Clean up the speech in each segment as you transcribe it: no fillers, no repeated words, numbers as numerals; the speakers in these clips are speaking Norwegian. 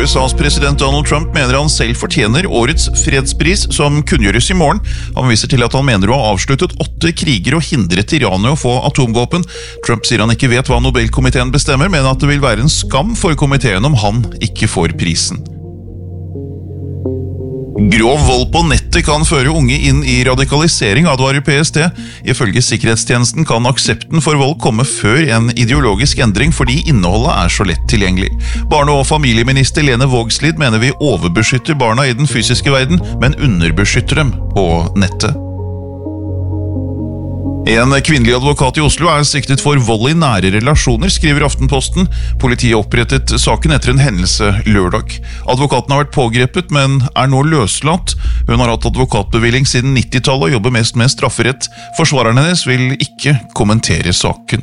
USAs president Donald Trump mener han selv fortjener årets fredspris som kunngjøres i morgen. Han viser til at han mener å ha avsluttet 8 kriger og hindret Iran i å få atomvåpen. Trump sier han ikke vet hva Nobelkomiteen bestemmer, men at det vil være en skam for komiteen om han ikke får prisen. Grov vold på nettet kan føre unge inn i radikalisering, advarer PST. Ifølge sikkerhetstjenesten kan aksepten for vold komme før en ideologisk endring fordi innholdet er så lett tilgjengelig. Barne- og familieminister Lene Vågslid mener vi overbeskytter barna i den fysiske verden, men underbeskytter dem på nettet. En kvinnelig advokat i Oslo er siktet for vold i nære relasjoner, skriver Aftenposten. Politiet opprettet saken etter en hendelse lørdag. Advokaten har vært pågrepet, men er nå løslatt. Hun har hatt advokatbevilling siden 90-tallet og jobber mest med strafferett. Forsvareren hennes vil ikke kommentere saken.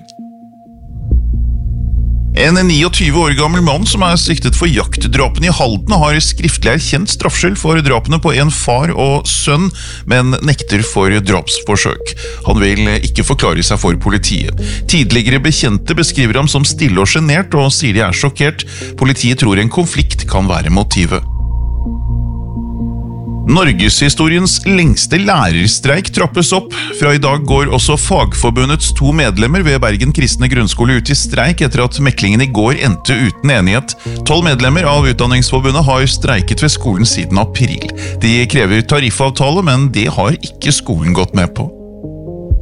En 29 år gammel mann som er siktet for jaktdrapene i Halden har skriftlig erkjent straffskyld for drapene på en far og sønn, men nekter for drapsforsøk. Han vil ikke forklare seg for politiet. Tidligere bekjente beskriver ham som stille og genert, og sier de er sjokkert. Politiet tror en konflikt kan være motivet. Norgeshistoriens lengste lærerstreik trappes opp. Fra i dag går også Fagforbundets 2 medlemmer ved Bergen Kristne Grunnskole ut i streik etter at meklingen i går endte uten enighet. 12 medlemmer av Utdanningsforbundet har streiket ved skolen siden april. De krever tariffavtale, men det har ikke skolen gått med på.